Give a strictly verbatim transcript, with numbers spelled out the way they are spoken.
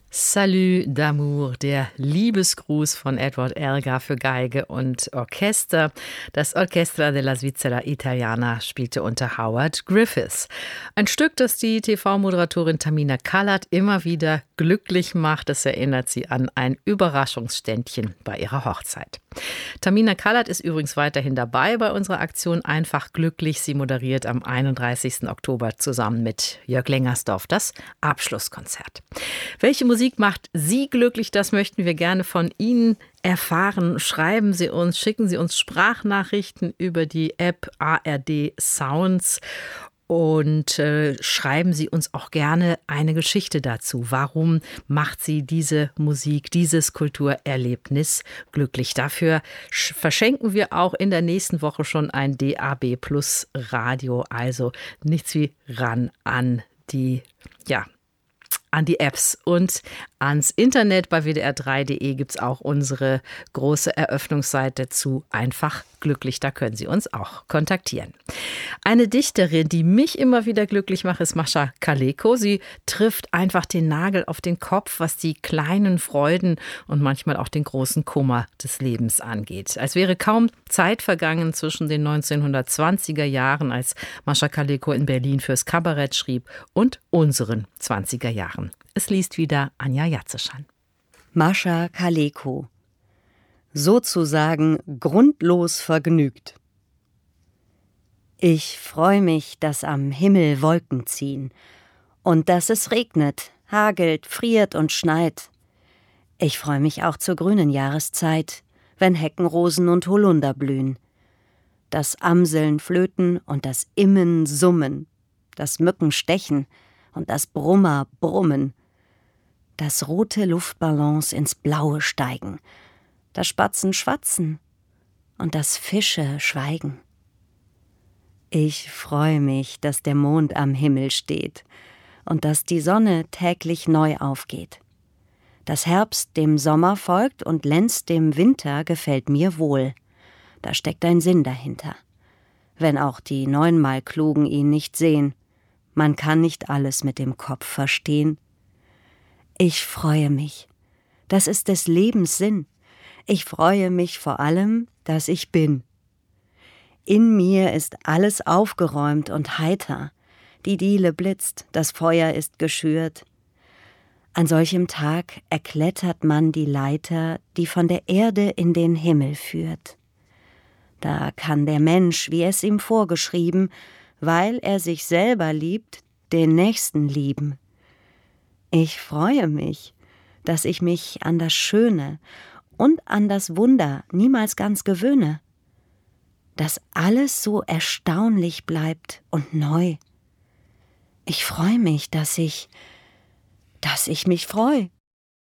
Salut d'amour, der Liebesgruß von Edward Elgar für Geige und Orchester. Das Orchestra della Svizzera Italiana spielte unter Howard Griffiths. Ein Stück, das die T V-Moderatorin Tamina Kallert immer wieder glücklich macht. Das erinnert sie an ein Überraschungsständchen bei ihrer Hochzeit. Tamina Kallert ist übrigens weiterhin dabei bei unserer Aktion Einfach glücklich. Sie moderiert am einunddreißigsten Oktober zusammen mit Jörg Lengersdorf das Abschlusskonzert. Welche Musik macht Sie glücklich? Das möchten wir gerne von Ihnen erfahren. Schreiben Sie uns, schicken Sie uns Sprachnachrichten über die App A R D Sounds und äh, schreiben Sie uns auch gerne eine Geschichte dazu. Warum macht Sie diese Musik, dieses Kulturerlebnis glücklich? Dafür verschenken wir auch in der nächsten Woche schon ein D A B Plus Radio. Also nichts wie ran an die, ja, an die Apps und ans Internet. Bei W D R drei Punkt de gibt es auch unsere große Eröffnungsseite zu Einfach glücklich. Da können Sie uns auch kontaktieren. Eine Dichterin, die mich immer wieder glücklich macht, ist Mascha Kaleko. Sie trifft einfach den Nagel auf den Kopf, was die kleinen Freuden und manchmal auch den großen Kummer des Lebens angeht. Als wäre kaum Zeit vergangen zwischen den neunzehnhundertzwanziger Jahren, als Mascha Kaleko in Berlin fürs Kabarett schrieb, und unseren zwanziger Jahren. Es liest wieder Anja Jatzeschan. Mascha Kaleko. Sozusagen grundlos vergnügt. Ich freu mich, dass am Himmel Wolken ziehen und dass es regnet, hagelt, friert und schneit. Ich freu mich auch zur grünen Jahreszeit, wenn Heckenrosen und Holunder blühen. Das Amseln flöten und das Immen summen, das Mücken stechen und das Brummer brummen, dass rote Luftballons ins Blaue steigen, dass Spatzen schwatzen und dass Fische schweigen. Ich freu mich, dass der Mond am Himmel steht und dass die Sonne täglich neu aufgeht. Dass Herbst dem Sommer folgt und Lenz dem Winter gefällt mir wohl. Da steckt ein Sinn dahinter. Wenn auch die neunmal Klugen ihn nicht sehen, man kann nicht alles mit dem Kopf verstehen. Ich freue mich, das ist des Lebens Sinn. Ich freue mich vor allem, dass ich bin. In mir ist alles aufgeräumt und heiter. Die Diele blitzt, das Feuer ist geschürt. An solchem Tag erklettert man die Leiter, die von der Erde in den Himmel führt. Da kann der Mensch, wie es ihm vorgeschrieben, weil er sich selber liebt, den Nächsten lieben. Ich freue mich, dass ich mich an das Schöne und an das Wunder niemals ganz gewöhne, dass alles so erstaunlich bleibt und neu. Ich freue mich, dass ich, dass ich mich freu.